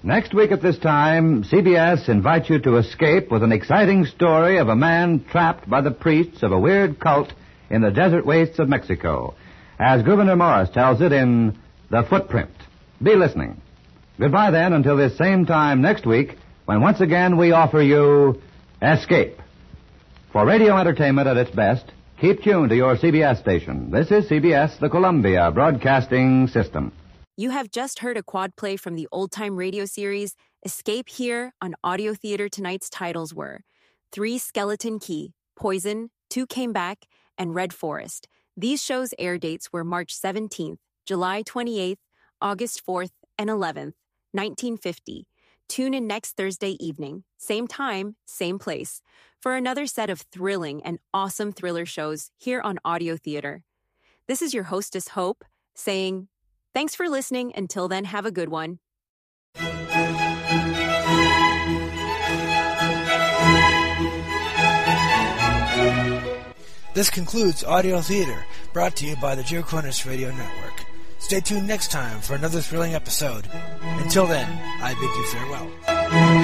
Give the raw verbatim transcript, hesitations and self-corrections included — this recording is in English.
Next week at this time, C B S invites you to escape with an exciting story of a man trapped by the priests of a weird cult in the desert wastes of Mexico, as Gouverneur Morris tells it in The Footprint. Be listening. Goodbye then until this same time next week, when once again we offer you Escape. For radio entertainment at its best, keep tuned to your C B S station. This is C B S, the Columbia Broadcasting System. You have just heard a quad play from the old-time radio series Escape. Here on Audio Theater tonight's titles were Three Skeleton Key, Poison, Two Came Back, and Red Forest. These shows' air dates were March seventeenth, July twenty-eighth, August fourth, and eleventh, nineteen fifty. Tune in next Thursday evening, same time, same place, for another set of thrilling and awesome thriller shows here on Audio Theater. This is your hostess, Hope, saying, thanks for listening. Until then, have a good one. This concludes Audio Theater, brought to you by the Joe Cornish Radio Network. Stay tuned next time for another thrilling episode. Until then, I bid you farewell.